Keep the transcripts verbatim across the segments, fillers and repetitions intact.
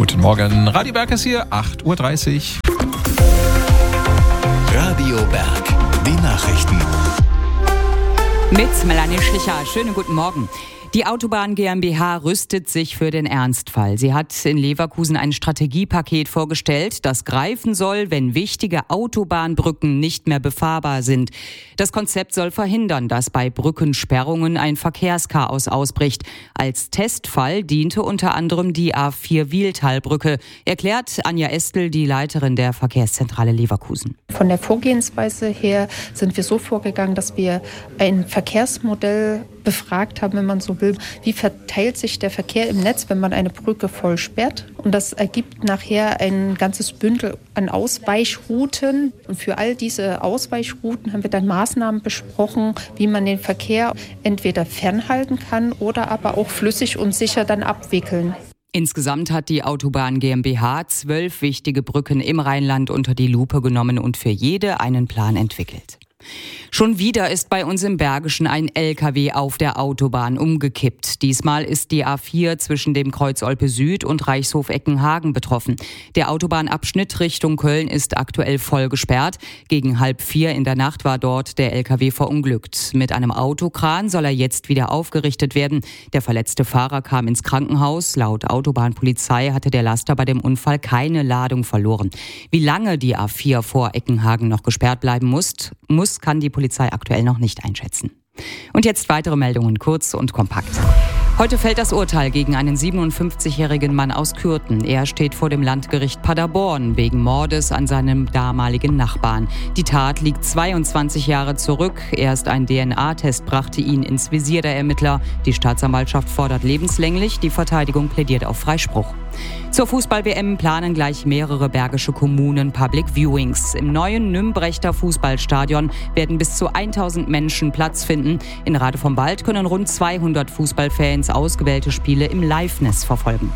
Guten Morgen, Radio Berg ist hier, acht Uhr dreißig. Radio Berg, die Nachrichten. Mit Melanie Schlicher. Schönen guten Morgen. Die Autobahn GmbH rüstet sich für den Ernstfall. Sie hat in Leverkusen ein Strategiepaket vorgestellt, das greifen soll, wenn wichtige Autobahnbrücken nicht mehr befahrbar sind. Das Konzept soll verhindern, dass bei Brückensperrungen ein Verkehrschaos ausbricht. Als Testfall diente unter anderem die A vier Wiehltalbrücke, erklärt Anja Estel, die Leiterin der Verkehrszentrale Leverkusen. Von der Vorgehensweise her sind wir so vorgegangen, dass wir ein Verkehrsmodell befragt haben, wenn man so will, wie verteilt sich der Verkehr im Netz, wenn man eine Brücke voll sperrt. Und das ergibt nachher ein ganzes Bündel an Ausweichrouten. Und für all diese Ausweichrouten haben wir dann Maßnahmen besprochen, wie man den Verkehr entweder fernhalten kann oder aber auch flüssig und sicher dann abwickeln. Insgesamt hat die Autobahn GmbH zwölf wichtige Brücken im Rheinland unter die Lupe genommen und für jede einen Plan entwickelt. Schon wieder ist bei uns im Bergischen ein L K W auf der Autobahn umgekippt. Diesmal ist die A vier zwischen dem Kreuz Olpe Süd und Reichshof-Eckenhagen betroffen. Der Autobahnabschnitt Richtung Köln ist aktuell voll gesperrt. Gegen halb vier in der Nacht war dort der L K W verunglückt. Mit einem Autokran soll er jetzt wieder aufgerichtet werden. Der verletzte Fahrer kam ins Krankenhaus. Laut Autobahnpolizei hatte der Laster bei dem Unfall keine Ladung verloren. Wie lange die A vier vor Eckenhagen noch gesperrt bleiben muss, muss kann die Polizei aktuell noch nicht einschätzen. Und jetzt weitere Meldungen, kurz und kompakt. Heute fällt das Urteil gegen einen siebenundfünfzigjährigen Mann aus Kürten. Er steht vor dem Landgericht Paderborn wegen Mordes an seinem damaligen Nachbarn. Die Tat liegt zweiundzwanzig Jahre zurück. Erst ein D N A-Test brachte ihn ins Visier der Ermittler. Die Staatsanwaltschaft fordert lebenslänglich, die Verteidigung plädiert auf Freispruch. Zur Fußball-W M planen gleich mehrere bergische Kommunen Public Viewings. Im neuen Nümbrechter Fußballstadion werden bis zu tausend Menschen Platz finden. In Rade vom Wald können rund zweihundert Fußballfans ausgewählte Spiele im Liveness verfolgen.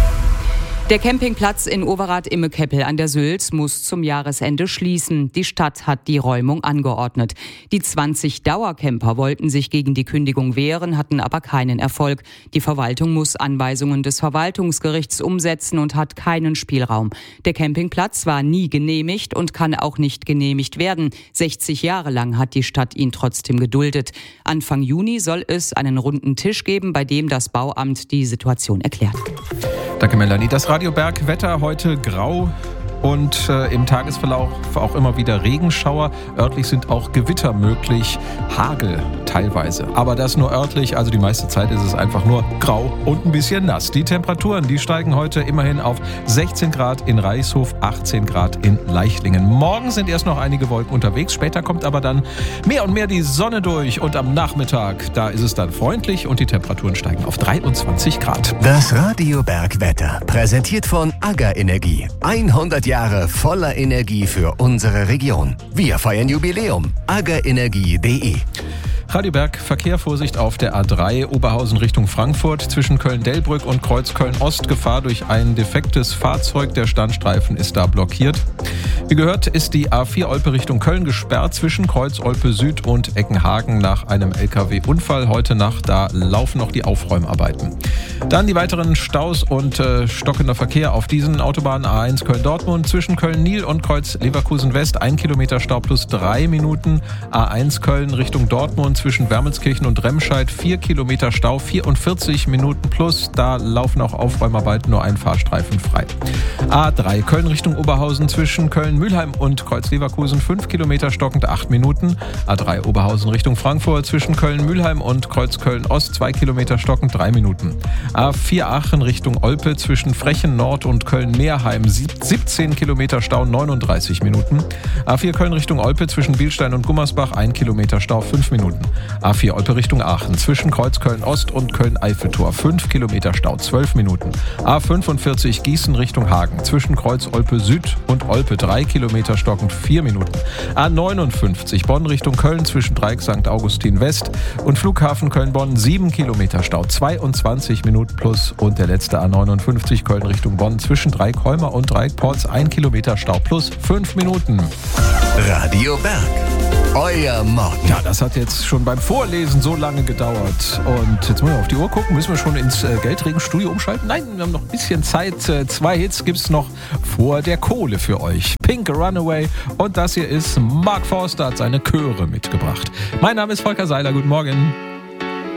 Der Campingplatz in Overath-Immekeppel an der Sülz muss zum Jahresende schließen. Die Stadt hat die Räumung angeordnet. Die zwanzig Dauercamper wollten sich gegen die Kündigung wehren, hatten aber keinen Erfolg. Die Verwaltung muss Anweisungen des Verwaltungsgerichts umsetzen und hat keinen Spielraum. Der Campingplatz war nie genehmigt und kann auch nicht genehmigt werden. sechzig Jahre lang hat die Stadt ihn trotzdem geduldet. Anfang Juni soll es einen runden Tisch geben, bei dem das Bauamt die Situation erklärt. Danke, Melanie. Das Radio Berg Wetter heute grau und äh, im Tagesverlauf auch immer wieder Regenschauer. Örtlich sind auch Gewitter möglich, Hagel teilweise. Aber das nur örtlich, also die meiste Zeit ist es einfach nur grau und ein bisschen nass. Die Temperaturen, die steigen heute immerhin auf sechzehn Grad in Reichshof, achtzehn Grad in Leichlingen. Morgen sind erst noch einige Wolken unterwegs, später kommt aber dann mehr und mehr die Sonne durch und am Nachmittag, da ist es dann freundlich und die Temperaturen steigen auf dreiundzwanzig Grad. Das Radio Berg Wetter, präsentiert von AGA Energie. hundert Jahre voller Energie für unsere Region. Wir feiern Jubiläum. aga energie punkt de. Radio Berg, Verkehr, Vorsicht auf der A drei, Oberhausen Richtung Frankfurt, zwischen Köln-Delbrück und Kreuz Köln-Ost, Gefahr durch ein defektes Fahrzeug, der Standstreifen ist da blockiert. Wie gehört, ist die A vier Olpe Richtung Köln gesperrt, zwischen Kreuz Olpe Süd und Eckenhagen nach einem L K W-Unfall heute Nacht, da laufen noch die Aufräumarbeiten. Dann die weiteren Staus und äh, stockender Verkehr auf diesen Autobahnen A eins Köln-Dortmund, zwischen Köln-Nil und Kreuz Leverkusen-West, ein Kilometer Stau plus drei Minuten, A eins Köln Richtung Dortmund, zwischen Wermelskirchen und Remscheid vier Kilometer Stau, vierundvierzig Minuten plus. Da laufen auch Aufräumarbeiten, nur ein Fahrstreifen frei. A drei Köln Richtung Oberhausen, zwischen Köln-Mülheim und Kreuz-Leverkusen fünf Kilometer stockend acht Minuten. A drei Oberhausen Richtung Frankfurt, zwischen Köln-Mülheim und Kreuz Köln-Ost zwei Kilometer stockend drei Minuten. A vier Aachen Richtung Olpe, zwischen Frechen Nord und Köln-Meerheim siebzehn Kilometer Stau, neununddreißig Minuten. A vier Köln Richtung Olpe, zwischen Bielstein und Gummersbach ein Kilometer Stau, fünf Minuten. A vier Olpe Richtung Aachen, zwischen Kreuz Köln-Ost und Köln-Eiffeltor fünf Kilometer Stau, zwölf Minuten. A fünfundvierzig Gießen Richtung Hagen, zwischen Kreuz Olpe Süd und Olpe drei Kilometer stockend, vier Minuten. A neunundfünfzig Bonn Richtung Köln, zwischen Dreieck Sankt Augustin West und Flughafen Köln-Bonn sieben Kilometer Stau, zweiundzwanzig Minuten plus. Und der letzte A neunundfünfzig Köln Richtung Bonn, zwischen Dreieck Holmer und Dreieck Porz ein Kilometer Stau plus fünf Minuten. Radio Berg. euer Morgen. Ja, das hat jetzt schon beim Vorlesen so lange gedauert. Und jetzt müssen wir auf die Uhr gucken. Müssen wir schon ins äh, Geldregenstudio umschalten? Nein, wir haben noch ein bisschen Zeit. Äh, zwei Hits gibt es noch vor der Kohle für euch. Pink Runaway und das hier ist Mark Forster, hat seine Chöre mitgebracht. Mein Name ist Volker Seiler. Guten Morgen.